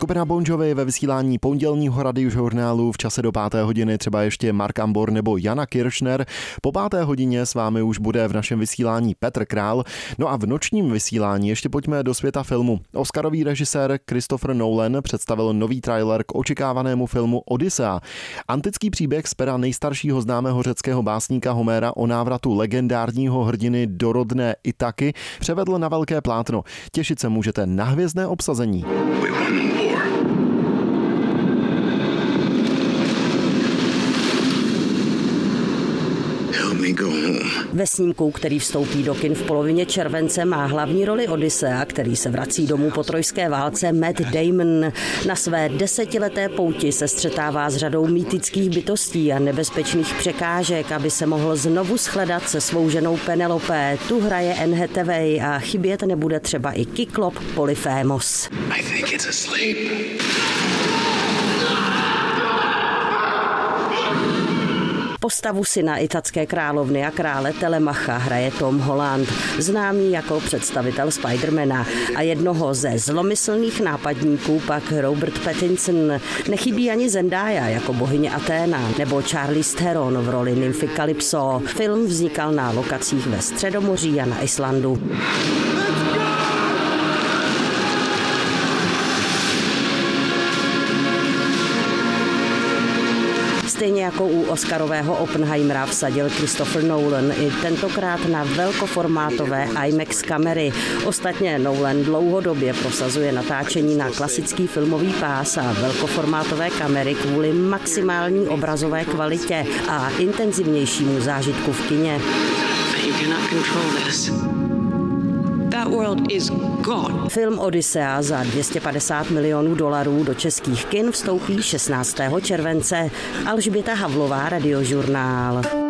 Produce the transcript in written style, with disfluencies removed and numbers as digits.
Skupina Bon Jovi ve vysílání pondělního radiožurnálu v čase do 5. hodiny, třeba ještě Mark Ambor nebo Jana Kiršner. Po 5. hodině s vámi už bude v našem vysílání Petr Král. No a v nočním vysílání ještě pojďme do světa filmu. Oscarový režisér Christopher Nolan představil nový trailer k očekávanému filmu Odyssea. Antický příběh z pera nejstaršího známého řeckého básníka Homéra o návratu legendárního hrdiny dorodné Itaky převedl na velké plátno. Těšit se můžete na hvězdné obsazení. Ve snímku, který vstoupí do kin v polovině července, má hlavní roli Odyssea, který se vrací domů po trojské válce, Matt Damon. Na své 10leté pouti se střetává s řadou mýtických bytostí a nebezpečných překážek, aby se mohl znovu shledat se svou ženou Penelope. Tu hraje Anne Hathaway a chybět nebude třeba i Kyklop Polyphémos. Postavu syna italské královny a krále Telemacha hraje Tom Holland, známý jako představitel Spidermana, a jednoho ze zlomyslných nápadníků pak Robert Pattinson. Nechybí ani Zendaya jako bohyně Athéna nebo Charlize Theron v roli nymfy Calypso. Film vznikal na lokacích ve Středomoří a na Islandu. Stejně jako u oscarového Oppenheimera vsadil Christopher Nolan i tentokrát na velkoformátové IMAX kamery. Ostatně Nolan dlouhodobě prosazuje natáčení na klasický filmový pás a velkoformátové kamery kvůli maximální obrazové kvalitě a intenzivnějšímu zážitku v kině. Film Odyssea za $250 milionů do českých kin vstoupí 16. července. Alžběta Havlová, Radiožurnál.